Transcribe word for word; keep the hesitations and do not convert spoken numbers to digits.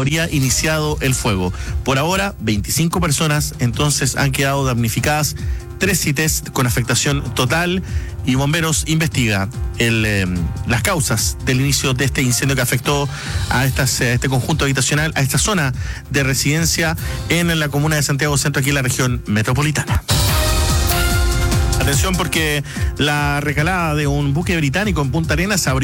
habría iniciado el fuego. Por ahora, veinticinco personas entonces han quedado damnificadas, tres C I T E S con afectación total, y bomberos investiga el, eh, las causas del inicio de este incendio que afectó a, estas, a este conjunto habitacional, a esta zona de residencia en la comuna de Santiago Centro, aquí en la región metropolitana. Atención, porque la recalada de un buque británico en Punta Arenas abrió